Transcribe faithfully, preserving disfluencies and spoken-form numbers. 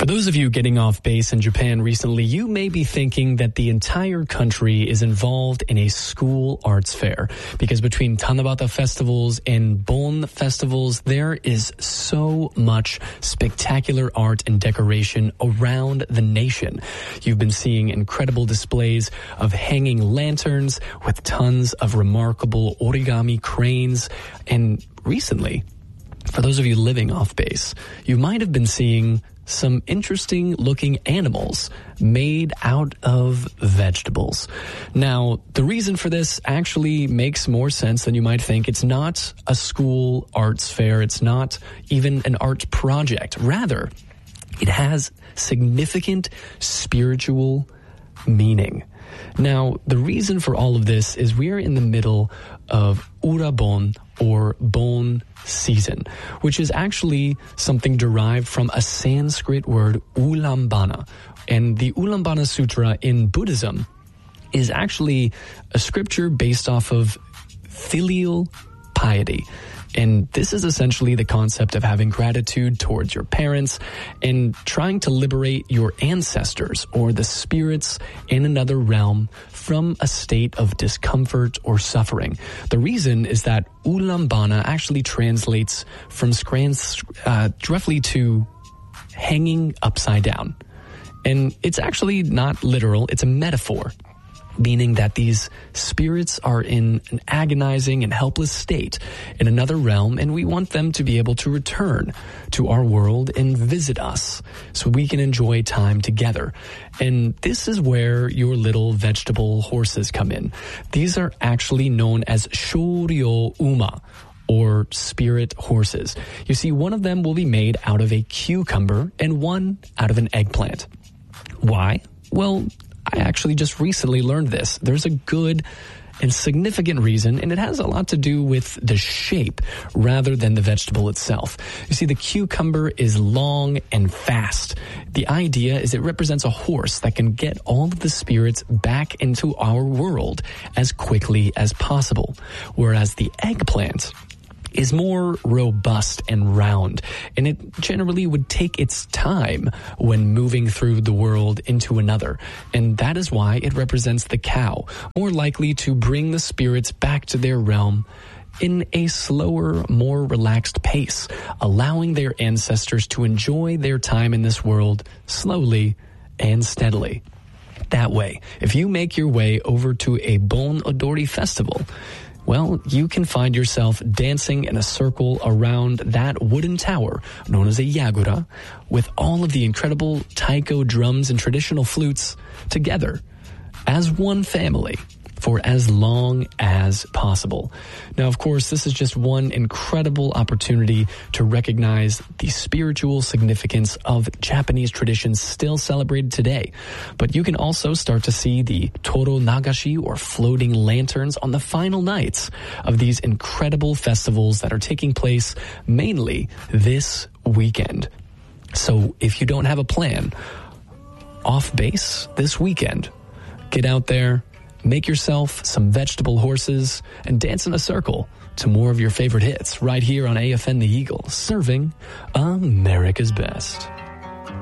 For those of you getting off base in Japan recently, you may be thinking that the entire country is involved in a school arts fair, because between Tanabata festivals and Bon festivals, there is so much spectacular art and decoration around the nation. You've been seeing incredible displays of hanging lanterns with tons of remarkable origami cranes, and recently, for those of you living off base, you might have been seeing some interesting looking animals made out of vegetables. Now, the reason for this actually makes more sense than you might think. It's not a school arts fair. It's not even an art project. Rather, it has significant spiritual meaning. Now, the reason for all of this is we're in the middle of Urabon, or Bon season, which is actually something derived from a Sanskrit word Ulambana. And the Ulambana Sutra in Buddhism is actually a scripture based off of filial piety. And this is essentially the concept of having gratitude towards your parents and trying to liberate your ancestors or the spirits in another realm from a state of discomfort or suffering. The reason is that Ulambana actually translates from scrans, uh, roughly to hanging upside down. And it's actually not literal, it's a metaphor, meaning that these spirits are in an agonizing and helpless state in another realm, and we want them to be able to return to our world and visit us so we can enjoy time together. And this is where your little vegetable horses come in. These are actually known as Shoryo Uma, or spirit horses. You see, one of them will be made out of a cucumber and one out of an eggplant. Why? Well, I actually just recently learned this. There's a good and significant reason, and it has a lot to do with the shape rather than the vegetable itself. You see, the cucumber is long and fast. The idea is it represents a horse that can get all of the spirits back into our world as quickly as possible, whereas the eggplant is more robust and round, and it generally would take its time when moving through the world into another. And that is why it represents the cow, more likely to bring the spirits back to their realm in a slower, more relaxed pace, allowing their ancestors to enjoy their time in this world slowly and steadily. That way, if you make your way over to a Bon Odori festival, well, you can find yourself dancing in a circle around that wooden tower known as a yagura with all of the incredible taiko drums and traditional flutes together as one family for as long as possible. Now, of course, this is just one incredible opportunity to recognize the spiritual significance of Japanese traditions still celebrated today. But you can also start to see the Toro Nagashi, or floating lanterns, on the final nights of these incredible festivals that are taking place mainly this weekend. So if you don't have a plan, off base this weekend, get out there, make yourself some vegetable horses, and dance in a circle to more of your favorite hits right here on A F N The Eagle, serving America's best.